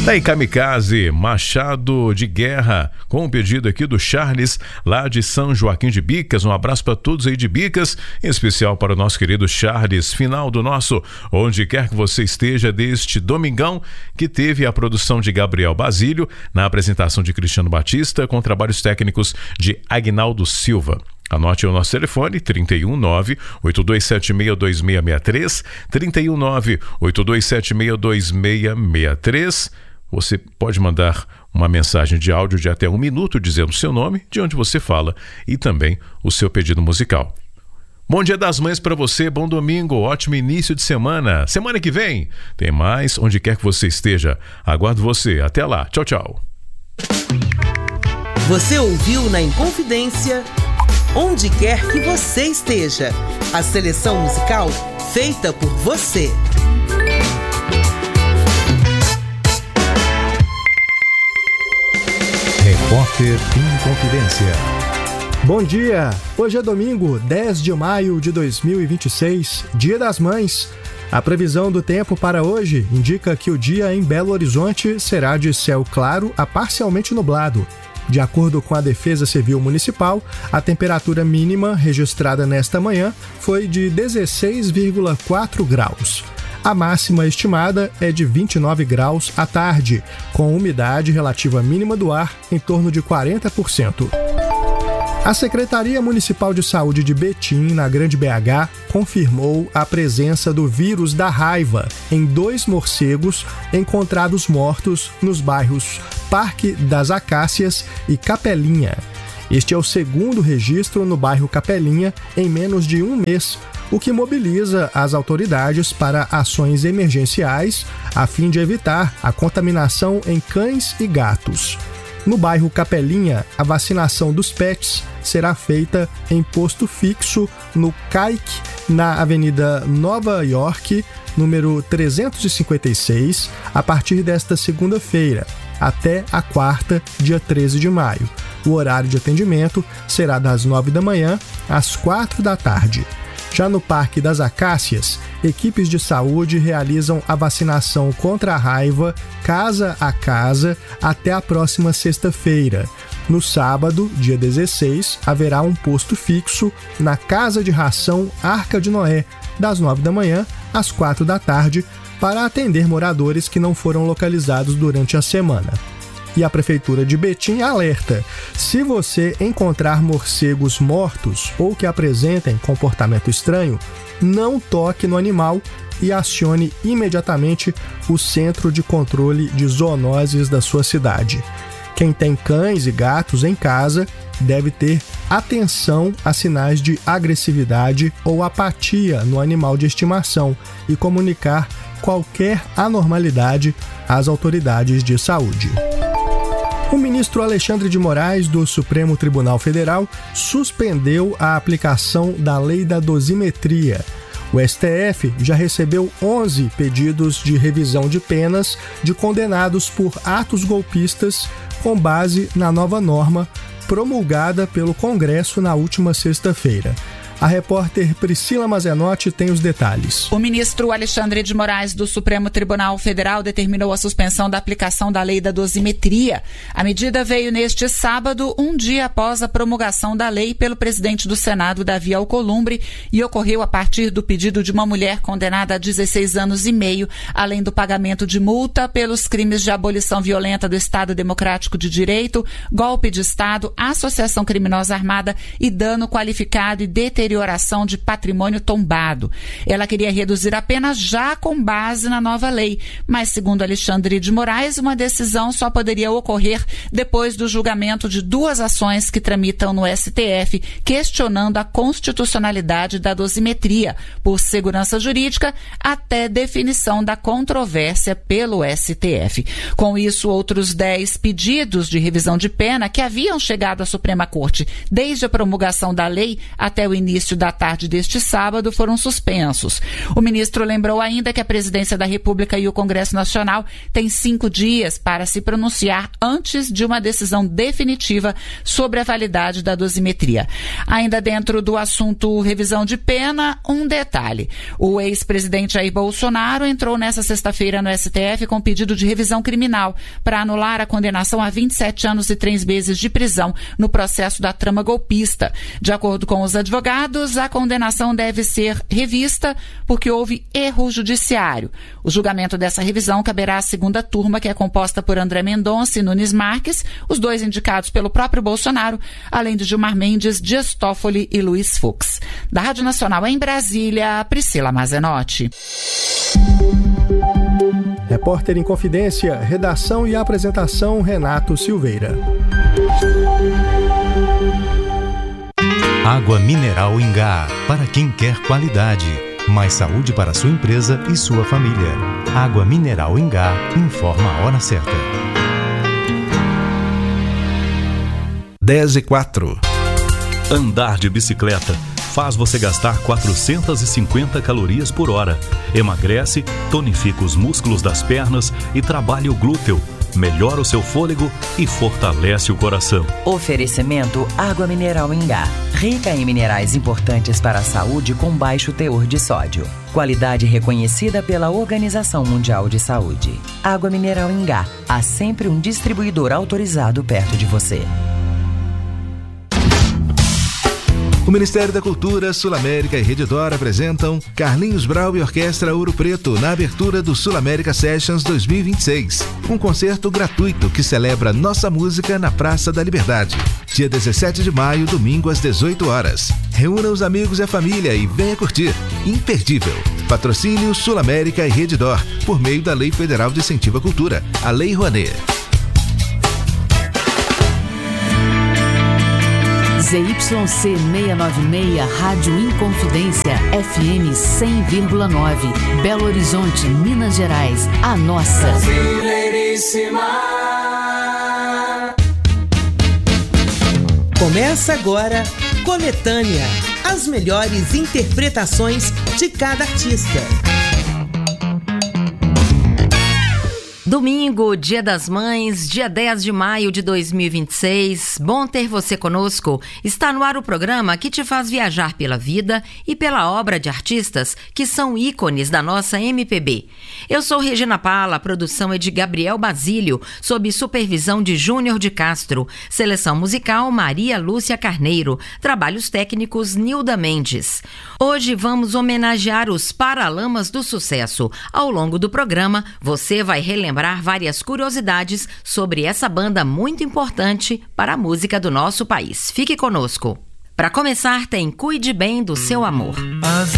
Aí, Kamikaze, Machado de Guerra, com um pedido aqui do Charles, lá de São Joaquim de Bicas. Um abraço para todos aí de Bicas, em especial para o nosso querido Charles. Final do nosso Onde Quer Que Você Esteja deste domingão, que teve a produção de Gabriel Basílio, na apresentação de Cristiano Batista, com trabalhos técnicos de Agnaldo Silva. Anote o nosso telefone, 319-8276-2663, 319-8276-2663. Você pode mandar uma mensagem de áudio de até 1 minuto dizendo o seu nome, de onde você fala e também o seu pedido musical. Bom Dia das Mães para você, bom domingo, ótimo início de semana. Semana que vem tem mais Onde Quer Que Você Esteja. Aguardo você. Até lá. Tchau, tchau. Você ouviu na Inconfidência Onde Quer Que Você Esteja. A seleção musical feita por você. Repórter Inconfidência. Bom dia! Hoje é domingo, 10 de maio de 2026, Dia das Mães. A previsão do tempo para hoje indica que o dia em Belo Horizonte será de céu claro a parcialmente nublado. De acordo com a Defesa Civil Municipal, a temperatura mínima registrada nesta manhã foi de 16,4 graus. A máxima estimada é de 29 graus à tarde, com umidade relativa mínima do ar em torno de 40%. A Secretaria Municipal de Saúde de Betim, na Grande BH, confirmou a presença do vírus da raiva em 2 morcegos encontrados mortos nos bairros Parque das Acácias e Capelinha. Este é o segundo registro no bairro Capelinha em menos de 1 mês, o que mobiliza as autoridades para ações emergenciais a fim de evitar a contaminação em cães e gatos. No bairro Capelinha, a vacinação dos pets será feita em posto fixo no CAIC, na Avenida Nova York, número 356, a partir desta segunda-feira, até a quarta, dia 13 de maio. O horário de atendimento será das 9 da manhã às 4 da tarde. Já no Parque das Acácias, equipes de saúde realizam a vacinação contra a raiva casa a casa até a próxima sexta-feira. No sábado, dia 16, haverá um posto fixo na Casa de Ração Arca de Noé, das 9 da manhã às 4 da tarde, para atender moradores que não foram localizados durante a semana. E a Prefeitura de Betim alerta: se você encontrar morcegos mortos ou que apresentem comportamento estranho, não toque no animal e acione imediatamente o Centro de Controle de Zoonoses da sua cidade. Quem tem cães e gatos em casa deve ter atenção a sinais de agressividade ou apatia no animal de estimação e comunicar qualquer anormalidade às autoridades de saúde. O ministro Alexandre de Moraes, do Supremo Tribunal Federal, suspendeu a aplicação da lei da dosimetria. O STF já recebeu 11 pedidos de revisão de penas de condenados por atos golpistas com base na nova norma promulgada pelo Congresso na última sexta-feira. A repórter Priscila Mazenotti tem os detalhes. O ministro Alexandre de Moraes, do Supremo Tribunal Federal, determinou a suspensão da aplicação da lei da dosimetria. A medida veio neste sábado, um dia após a promulgação da lei pelo presidente do Senado, Davi Alcolumbre, e ocorreu a partir do pedido de uma mulher condenada a 16 anos e meio, além do pagamento de multa pelos crimes de abolição violenta do Estado Democrático de Direito, golpe de Estado, associação criminosa armada e dano qualificado e deterioração de patrimônio tombado. Ela queria reduzir a pena já com base na nova lei, mas, segundo Alexandre de Moraes, uma decisão só poderia ocorrer depois do julgamento de 2 ações que tramitam no STF, questionando a constitucionalidade da dosimetria, por segurança jurídica, até definição da controvérsia pelo STF. Com isso, outros 10 pedidos de revisão de pena que haviam chegado à Suprema Corte desde a promulgação da lei até o início início da tarde deste sábado foram suspensos. O ministro lembrou ainda que a Presidência da República e o Congresso Nacional têm 5 dias para se pronunciar antes de uma decisão definitiva sobre a validade da dosimetria. Ainda dentro do assunto revisão de pena, um detalhe. O ex-presidente Jair Bolsonaro entrou nesta sexta-feira no STF com pedido de revisão criminal para anular a condenação a 27 anos e 3 meses de prisão no processo da trama golpista. De acordo com os advogados, a condenação deve ser revista porque houve erro judiciário. O julgamento dessa revisão caberá à segunda turma, que é composta por André Mendonça e Nunes Marques, os dois indicados pelo próprio Bolsonaro, além de Gilmar Mendes, Dias Toffoli e Luiz Fux. Da Rádio Nacional em Brasília, Priscila Mazenotti. Repórter em Confidência, redação e apresentação Renato Silveira. Água mineral Ingá, para quem quer qualidade. Mais saúde para sua empresa e sua família. Água mineral Ingá informa a hora certa. 10h04. Andar de bicicleta faz você gastar 450 calorias por hora. Emagrece, tonifica os músculos das pernas e trabalha o glúteo. Melhora o seu fôlego e fortalece o coração. Oferecimento Água Mineral Ingá. Rica em minerais importantes para a saúde com baixo teor de sódio. Qualidade reconhecida pela Organização Mundial de Saúde. Água Mineral Ingá. Há sempre um distribuidor autorizado perto de você. O Ministério da Cultura, Sul América e Rede D'Or apresentam Carlinhos Brau e Orquestra Ouro Preto na abertura do Sul América Sessions 2026. Um concerto gratuito que celebra nossa música na Praça da Liberdade. Dia 17 de maio, domingo às 18 horas. Reúna os amigos e a família e venha curtir. Imperdível. Patrocínio Sul América e Rede D'Or, por meio da Lei Federal de Incentivo à Cultura, a Lei Rouanet. ZYC 696, Rádio Inconfidência, FM 100,9, Belo Horizonte, Minas Gerais, a nossa. Brasileiríssima. Começa agora Coletânea, as melhores interpretações de cada artista. Domingo, Dia das Mães, dia 10 de maio de 2026. Bom ter você conosco. Está no ar o programa que te faz viajar pela vida e pela obra de artistas que são ícones da nossa MPB. Eu sou Regina Pala, a produção é de Gabriel Basílio, sob supervisão de Júnior de Castro. Seleção musical Maria Lúcia Carneiro. Trabalhos técnicos Nilda Mendes. Hoje vamos homenagear os Paralamas do Sucesso. Ao longo do programa, você vai relembrar várias curiosidades sobre essa banda muito importante para a música do nosso país. Fique conosco. Para começar, tem Cuide Bem do Seu Amor.